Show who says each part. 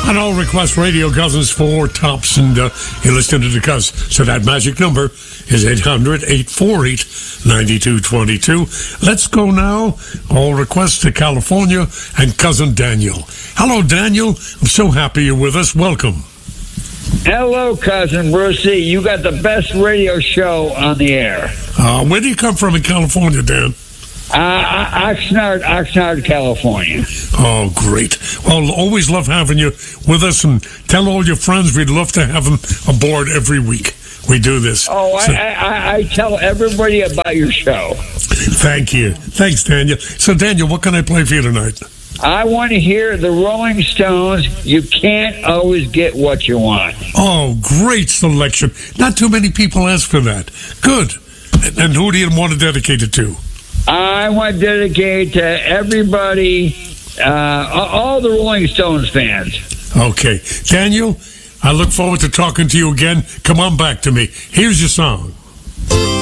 Speaker 1: On All Request Radio, Cousins 4 tops, and you're listening to the Cuz. So that magic number is 800-848-9222. Let's go now. All Request to California and Cousin Daniel. Hello, Daniel. I'm so happy you're with us. Welcome.
Speaker 2: Hello, Cousin Brucey. You got the best radio show on the air.
Speaker 1: Where do you come from in California, Dan?
Speaker 2: Oxnard, California.
Speaker 1: Oh, great. Well, always love having you with us, and tell all your friends we'd love to have them aboard every week. We do this.
Speaker 2: Oh, so, I tell everybody about your show.
Speaker 1: Thank you. Thanks, Daniel. So, Daniel, what can I play for you tonight?
Speaker 2: I want to hear the Rolling Stones. You can't always get what you want.
Speaker 1: Oh, great selection. Not too many people ask for that. Good. And who do you want to dedicate it to?
Speaker 2: I want to dedicate to everybody, all the Rolling Stones fans.
Speaker 1: Okay. Daniel, I look forward to talking to you again. Come on back to me. Here's your song.